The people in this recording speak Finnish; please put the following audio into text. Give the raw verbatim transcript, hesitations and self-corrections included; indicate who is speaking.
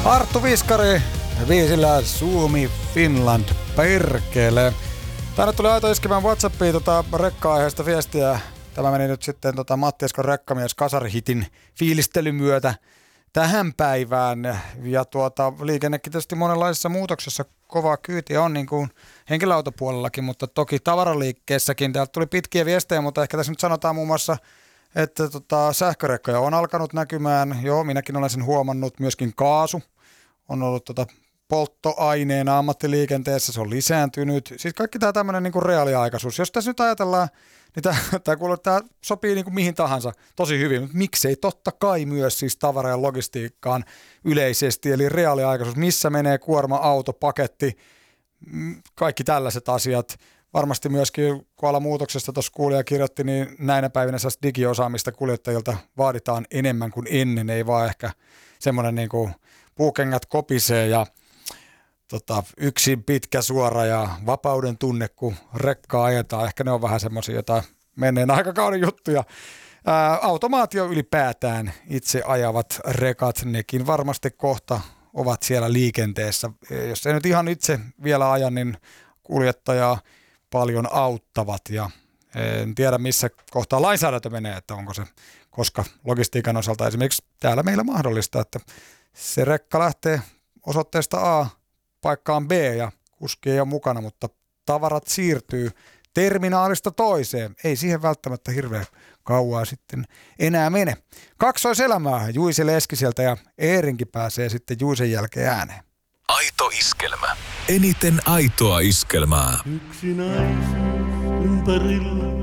Speaker 1: Arttu Viskari, viisillä Suomi Finland, perkele. Tänne tuli aito iskemään WhatsAppiin tota rekka-aiheesta viestiä. Tämä meni nyt sitten tota Matti Eskon rekkamies kasarihitin fiilistelyn myötä tähän päivään. Ja tuota, liikennekin tietysti monenlaisissa muutoksissa kovaa kyytiä on niin kuin henkilöautopuolellakin, mutta toki tavaraliikkeessäkin. Täältä tuli pitkiä viestejä, mutta ehkä tässä nyt sanotaan muun muassa, että tota, sähkörekkoja on alkanut näkymään. Joo, minäkin olen sen huomannut. Myöskin kaasu on ollut tota polttoaineena ammattiliikenteessä, se on lisääntynyt. Siis kaikki tämä tämmöinen niin kuin reaaliaikaisuus. Jos tässä nyt ajatellaan, niin tämä, tämä, kuuluu, tämä sopii niin kuin mihin tahansa tosi hyvin, mutta miksei totta kai myös siis tavara- ja logistiikkaan yleisesti, eli reaaliaikaisuus, missä menee kuorma, auto, paketti, kaikki tällaiset asiat. Varmasti myöskin, kun ala muutoksesta tuossa kuulija kirjoitti, niin näinä päivinä digiosaamista kuljettajilta vaaditaan enemmän kuin ennen, ei vaan ehkä semmoinen niin kuin puukengät kopisee ja tota, yksin pitkä suora ja vapauden tunne, kun rekkaa ajetaan. Ehkä ne on vähän semmoisia jotain menneen aikakauden juttuja. Ää, automaatio ylipäätään itse ajavat rekat, nekin varmasti kohta ovat siellä liikenteessä. Jos ei nyt ihan itse vielä aja, niin kuljettajaa paljon auttavat ja en tiedä missä kohtaa lainsäädäntö menee, että onko se, koska logistiikan osalta esimerkiksi täällä meillä mahdollista, että se rekka lähtee osoitteesta A paikkaan B ja kuski ei ole mukana, mutta tavarat siirtyy terminaalista toiseen. Ei siihen välttämättä hirveän kauaa sitten enää mene. Kaksoiselämää Juise Leskiseltä ja Eerinkin pääsee sitten Juisen jälkeen ääneen.
Speaker 2: Aito iskelmä. Eniten aitoa iskelmää.
Speaker 3: Yksinäisyys ympärillä